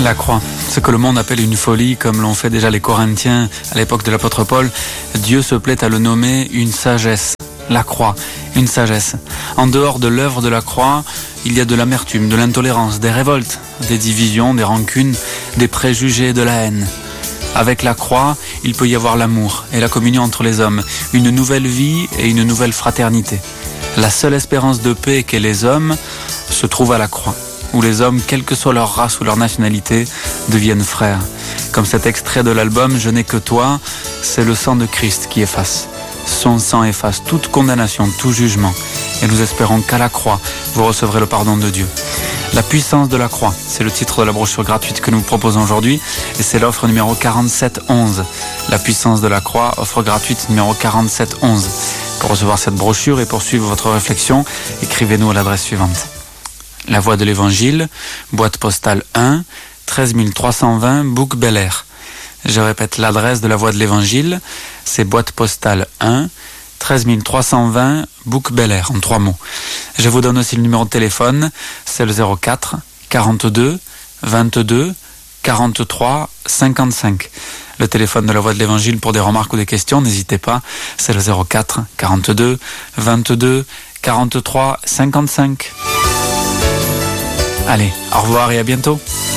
La croix, ce que le monde appelle une folie, comme l'ont fait déjà les Corinthiens à l'époque de l'apôtre Paul, Dieu se plaît à le nommer une sagesse. La croix, une sagesse. En dehors de l'œuvre de la croix, il y a de l'amertume, de l'intolérance, des révoltes, des divisions, des rancunes, des préjugés, de la haine. Avec la croix, il peut y avoir l'amour et la communion entre les hommes, une nouvelle vie et une nouvelle fraternité. La seule espérance de paix qu'aient les hommes se trouve à la croix, où les hommes, quelle que soit leur race ou leur nationalité, deviennent frères. Comme cet extrait de l'album « Je n'ai que toi », c'est le sang de Christ qui efface. Son sang efface toute condamnation, tout jugement. Et nous espérons qu'à la croix, vous recevrez le pardon de Dieu. La puissance de la croix, c'est le titre de la brochure gratuite que nous vous proposons aujourd'hui. Et c'est l'offre numéro 4711. La puissance de la croix, offre gratuite numéro 4711. Pour recevoir cette brochure et poursuivre votre réflexion, écrivez-nous à l'adresse suivante. La Voix de l'Évangile, boîte postale 1, 13 320, Bouc-Bel-Air. Je répète l'adresse de la Voix de l'Évangile, c'est boîte postale 1, 13 320, Bouc-Bel-Air, en 3 mots. Je vous donne aussi le numéro de téléphone, c'est le 04 42 22 43 55. Le téléphone de la Voix de l'Évangile pour des remarques ou des questions, n'hésitez pas, c'est le 04 42 22 43 55. Allez, au revoir et à bientôt.